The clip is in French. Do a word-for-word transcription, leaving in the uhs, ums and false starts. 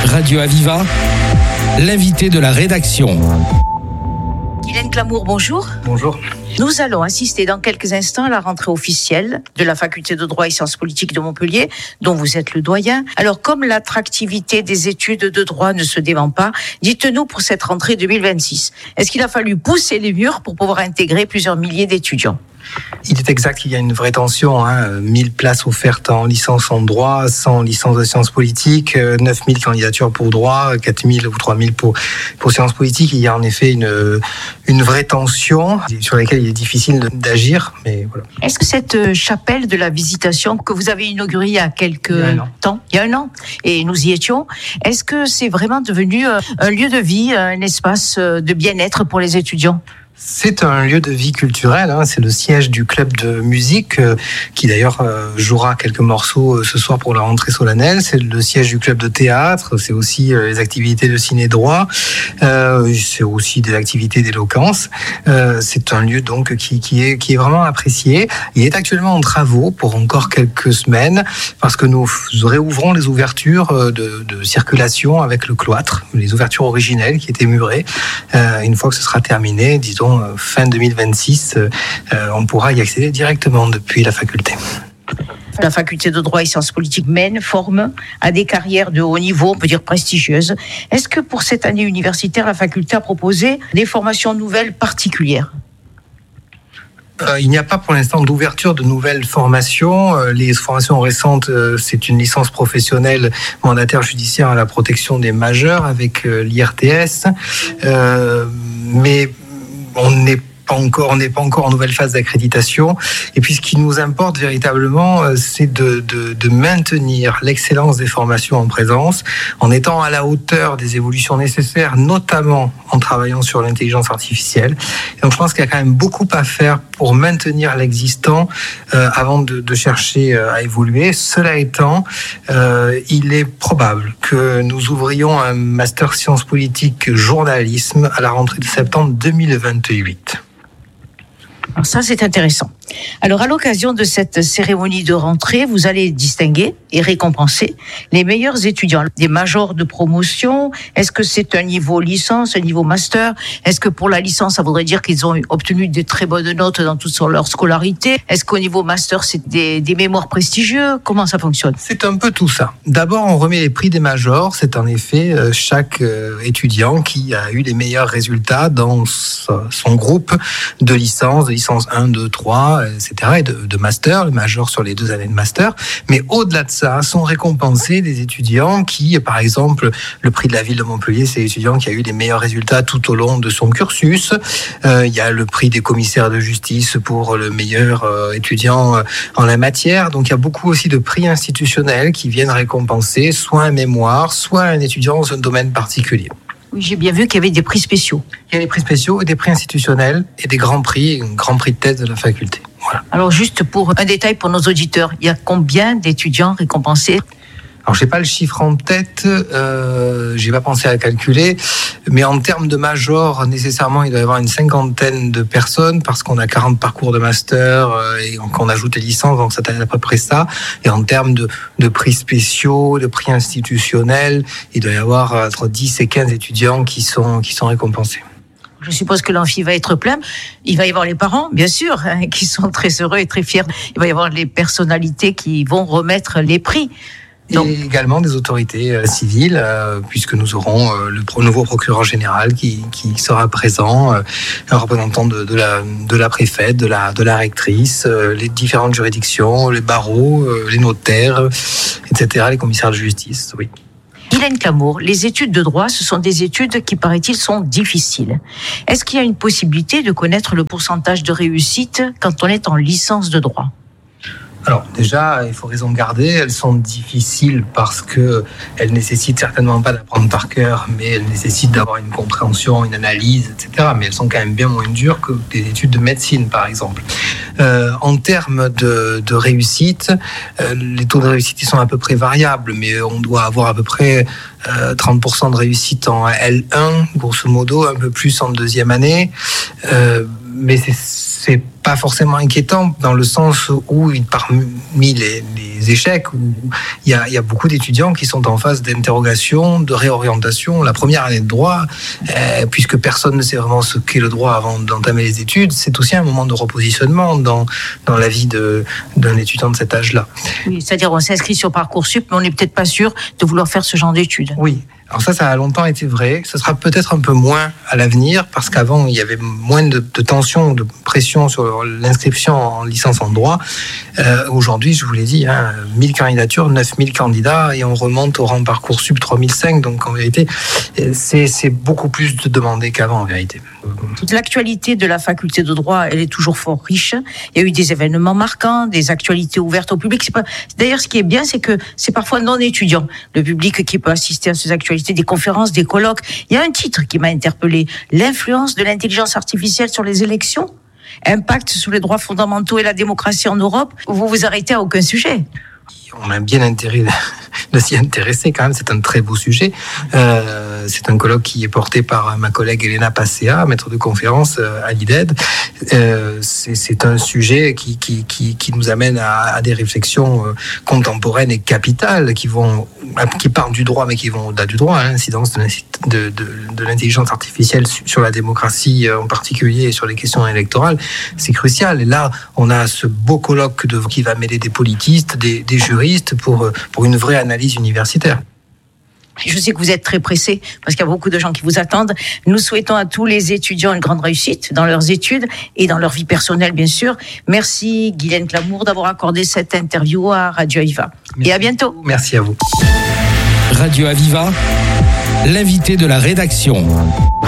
Radio Aviva, l'invité de la rédaction. Guylaine Clamour, bonjour. Bonjour. Nous allons assister dans quelques instants à la rentrée officielle de la faculté de droit et sciences politiques de Montpellier, dont vous êtes le doyen. Alors, comme l'attractivité des études de droit ne se dément pas, dites-nous pour cette rentrée deux mille vingt-six, est-ce qu'il a fallu pousser les murs pour pouvoir intégrer plusieurs milliers d'étudiants ? Il est exact qu'il y a une vraie tension, hein. mille places offertes en licence en droit, cent licences de sciences politiques, neuf mille candidatures pour droit, quatre mille ou trois mille pour, pour sciences politiques. Il y a en effet une, une vraie tension sur laquelle il est difficile de, d'agir. Mais voilà. Est-ce que cette chapelle de la Visitation que vous avez inaugurée il y a quelques il y a temps, il y a un an, et nous y étions, est-ce que c'est vraiment devenu un lieu de vie, un espace de bien-être pour les étudiants ? C'est un lieu de vie culturelle, hein. C'est le siège du club de musique euh, qui d'ailleurs euh, jouera quelques morceaux euh, ce soir pour la rentrée solennelle. C'est le siège du club de théâtre, c'est aussi euh, les activités de ciné-droit, euh, c'est aussi des activités d'éloquence. Euh, c'est un lieu donc qui, qui, est, qui est vraiment apprécié. Il est actuellement en travaux pour encore quelques semaines parce que nous réouvrons les ouvertures de, de circulation avec le cloître, les ouvertures originelles qui étaient murées. Euh, une fois que ce sera terminé, disons fin deux mille vingt-six, euh, on pourra y accéder directement depuis la faculté. La faculté de droit et sciences politiques mène, forme à des carrières de haut niveau, on peut dire prestigieuses. Est-ce que pour cette année universitaire, la faculté a proposé des formations nouvelles particulières ? Euh, il n'y a pas pour l'instant d'ouverture de nouvelles formations. Euh, les formations récentes, euh, c'est une licence professionnelle mandataire judiciaire à la protection des majeurs avec euh, l'I R T S. Euh, mais on n'est pas encore, on n'est pas encore en nouvelle phase d'accréditation. Et puis, ce qui nous importe véritablement, c'est de, de, de maintenir l'excellence des formations en présence, en étant à la hauteur des évolutions nécessaires, notamment en travaillant sur l'intelligence artificielle. Et donc, je pense qu'il y a quand même beaucoup à faire pour maintenir l'existant euh, avant de, de chercher à évoluer. Cela étant, euh, il est probable que nous ouvrions un master sciences politiques journalisme à la rentrée de septembre deux mille vingt-huit. Alors ça, c'est intéressant. Alors, à l'occasion de cette cérémonie de rentrée, vous allez distinguer et récompenser les meilleurs étudiants, des majors de promotion. Est-ce que c'est un niveau licence, un niveau master ? Est-ce que pour la licence, ça voudrait dire qu'ils ont obtenu de très bonnes notes dans toute leur scolarité ? Est-ce qu'au niveau master, c'est des, des mémoires prestigieux ? Comment ça fonctionne ? C'est un peu tout ça. D'abord, on remet les prix des majors. C'est en effet chaque étudiant qui a eu les meilleurs résultats dans son groupe de licence, de licence un, deux, trois, et cetera, et de, de master, le major sur les deux années de master. Mais au-delà de ça, sont récompensés des étudiants qui, par exemple, le prix de la ville de Montpellier, c'est l'étudiant qui a eu les meilleurs résultats tout au long de son cursus. Euh, il y a le prix des commissaires de justice pour le meilleur euh, étudiant euh, en la matière. Donc, il y a beaucoup aussi de prix institutionnels qui viennent récompenser soit un mémoire, soit un étudiant dans un domaine particulier. Oui, j'ai bien vu qu'il y avait des prix spéciaux. Il y a des prix spéciaux, des prix institutionnels et des grands prix, un grand prix de thèse de la faculté. Voilà. Alors, juste pour un détail pour nos auditeurs, il y a combien d'étudiants récompensés ? Alors, j'ai pas le chiffre en tête, euh, j'ai pas pensé à calculer, mais en termes de major, nécessairement, il doit y avoir une cinquantaine de personnes parce qu'on a quarante parcours de master euh, et qu'on ajoute les licences, donc ça donne à peu près ça. Et en termes de, de prix spéciaux, de prix institutionnels, il doit y avoir entre dix et quinze étudiants qui sont, qui sont récompensés. Je suppose que l'amphi va être plein. Il va y avoir les parents, bien sûr, hein, qui sont très heureux et très fiers. Il va y avoir les personnalités qui vont remettre les prix. Donc, et également des autorités euh, civiles, euh, puisque nous aurons euh, le pro- nouveau procureur général qui, qui sera présent, euh, un représentant de, de, la, de la préfète, de la, de la rectrice, euh, les différentes juridictions, les barreaux, euh, les notaires, et cetera, les commissaires de justice, oui. Guylaine Clamour, les études de droit, ce sont des études qui, paraît-il, sont difficiles. Est-ce qu'il y a une possibilité de connaître le pourcentage de réussite quand on est en licence de droit ? Alors déjà, il faut raison garder, elles sont difficiles parce que elles nécessitent certainement pas d'apprendre par cœur, mais elles nécessitent d'avoir une compréhension, une analyse, et cetera. Mais elles sont quand même bien moins dures que des études de médecine, par exemple. Euh, en termes de, de réussite, euh, les taux de réussite ils sont à peu près variables, mais on doit avoir à peu près euh, trente pour cent de réussite en L un, grosso modo, un peu plus en deuxième année. Euh, mais c'est c'est pas forcément inquiétant dans le sens où parmi les, les échecs, où il y a, il y a beaucoup d'étudiants qui sont en phase d'interrogation, de réorientation. La première année de droit, euh, puisque personne ne sait vraiment ce qu'est le droit avant d'entamer les études, c'est aussi un moment de repositionnement dans, dans la vie de, d'un étudiant de cet âge-là. Oui, c'est-à-dire on s'inscrit sur Parcoursup, mais on n'est peut-être pas sûr de vouloir faire ce genre d'études. Oui. Alors ça, ça a longtemps été vrai. Ce sera peut-être un peu moins à l'avenir, parce qu'avant, il y avait moins de, de tension, de pression sur l'inscription en licence en droit. Euh, aujourd'hui, je vous l'ai dit, hein, mille candidatures, neuf mille candidats, et on remonte au rang Parcoursup trois mille cinq. Donc en vérité, c'est, c'est beaucoup plus de demandé qu'avant, en vérité. Toute l'actualité de la faculté de droit, elle est toujours fort riche. Il y a eu des événements marquants, des actualités ouvertes au public. C'est pas... D'ailleurs, ce qui est bien, c'est que c'est parfois non étudiant, le public qui peut assister à ces actualités, des conférences, des colloques. Il y a un titre qui m'a interpellé: l'influence de l'intelligence artificielle sur les élections, impact sur les droits fondamentaux et la démocratie en Europe. Vous vous arrêtez à aucun sujet. On a bien intérêt de s'y intéresser quand même, c'est un très beau sujet. Euh, c'est un colloque qui est porté par ma collègue Elena Passea, maître de conférence à l'I D E D. Euh, c'est, c'est un sujet qui, qui, qui, qui nous amène à, à des réflexions contemporaines et capitales qui vont, qui partent du droit mais qui vont au-delà du droit, hein, l'incidence de, de, de, de l'intelligence artificielle sur la démocratie en particulier et sur les questions électorales, c'est crucial. Et là, on a ce beau colloque de, qui va mêler des politistes, des, des juristes pour, pour une vraie analyse universitaire. Je sais que vous êtes très pressé parce qu'il y a beaucoup de gens qui vous attendent. Nous souhaitons à tous les étudiants une grande réussite dans leurs études et dans leur vie personnelle, bien sûr. Merci Guylaine Clamour d'avoir accordé cette interview à Radio Aviva. Merci. Et à bientôt. Merci à vous. Radio Aviva, l'invité de la rédaction.